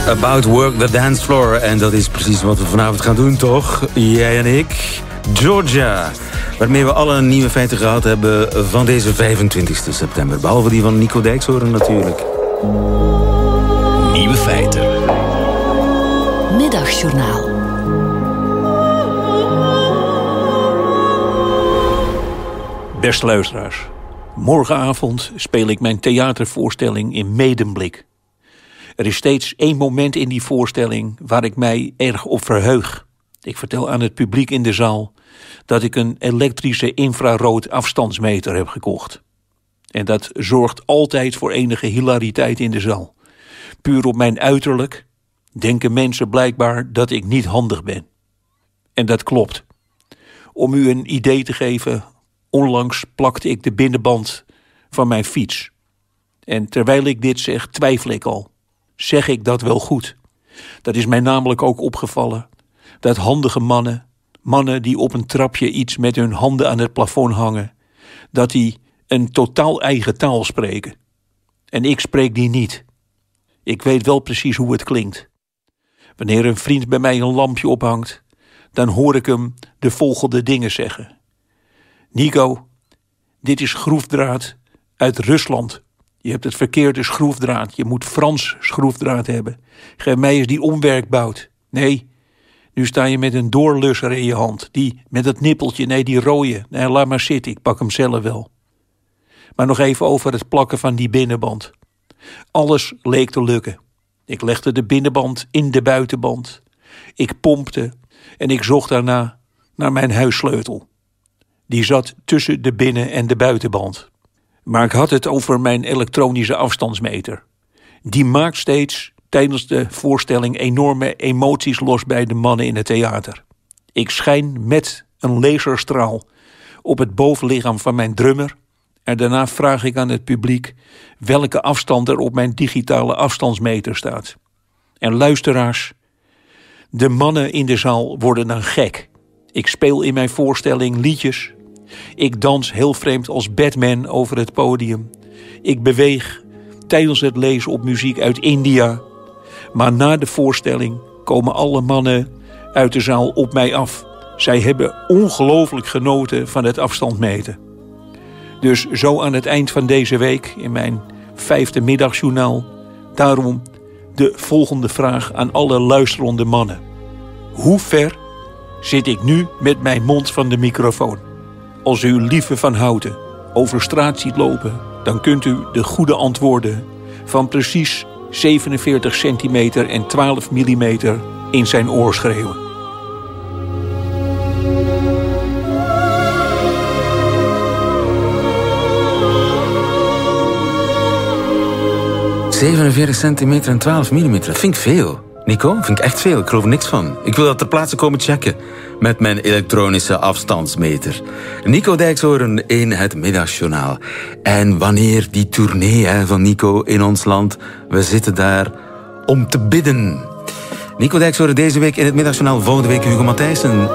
About Work the Dance Floor. En dat is precies wat we vanavond gaan doen, toch? Jij en ik. Georgia. Waarmee we alle nieuwe feiten gehad hebben van deze 25 september. Behalve die van Nico Dijkshoorn natuurlijk. Nieuwe feiten. Middagjournaal. Beste luisteraars. Morgenavond speel ik mijn theatervoorstelling in Medemblik. Er is steeds één moment in die voorstelling waar ik mij erg op verheug. Ik vertel aan het publiek in de zaal dat ik een elektrische infrarood afstandsmeter heb gekocht. En dat zorgt altijd voor enige hilariteit in de zaal. Puur op mijn uiterlijk denken mensen blijkbaar dat ik niet handig ben. En dat klopt. Om u een idee te geven, onlangs plakte ik de binnenband van mijn fiets. En terwijl ik dit zeg, twijfel ik al. Zeg ik dat wel goed? Dat is mij namelijk ook opgevallen. Dat handige mannen die op een trapje iets met hun handen aan het plafond hangen, dat die een totaal eigen taal spreken. En ik spreek die niet. Ik weet wel precies hoe het klinkt. Wanneer een vriend bij mij een lampje ophangt, dan hoor ik hem de volgende dingen zeggen. Nico, dit is schroefdraad uit Rusland. Je hebt het verkeerde schroefdraad. Je moet Frans schroefdraad hebben. Geef mij eens die omwerkbout. Nee, nu sta je met een doorlusser in je hand. Die met het nippeltje, nee, die rode. Nee, laat maar zitten, ik pak hem zelf wel. Maar nog even over het plakken van die binnenband. Alles leek te lukken. Ik legde de binnenband in de buitenband. Ik pompte en ik zocht daarna naar mijn huissleutel. Die zat tussen de binnen- en de buitenband. Maar ik had het over mijn elektronische afstandsmeter. Die maakt steeds tijdens de voorstelling enorme emoties los bij de mannen in het theater. Ik schijn met een laserstraal op het bovenlichaam van mijn drummer en daarna vraag ik aan het publiek welke afstand er op mijn digitale afstandsmeter staat. En luisteraars, de mannen in de zaal worden dan gek. Ik speel in mijn voorstelling liedjes. Ik dans heel vreemd als Batman over het podium. Ik beweeg tijdens het lezen op muziek uit India. Maar na de voorstelling komen alle mannen uit de zaal op mij af. Zij hebben ongelooflijk genoten van het afstandmeten. Dus zo aan het eind van deze week in mijn 5e middagjournaal. Daarom de volgende vraag aan alle luisterende mannen. Hoe ver zit ik nu met mijn mond van de microfoon? Als u Lieve van Houten over straat ziet lopen, dan kunt u de goede antwoorden van precies 47 centimeter en 12 millimeter in zijn oor schreeuwen. ...47 centimeter en 12 millimeter. Dat vind ik veel. Nico, vind ik echt veel. Ik geloof er niks van. Ik wil dat ter plaatse komen checken met mijn elektronische afstandsmeter. Nico Dijkshoorn in het Middagjournaal. En wanneer die tournee van Nico in ons land... we zitten daar om te bidden. Nico Dijkshoorn deze week in het Middagjournaal. Volgende week Hugo Matthijssen.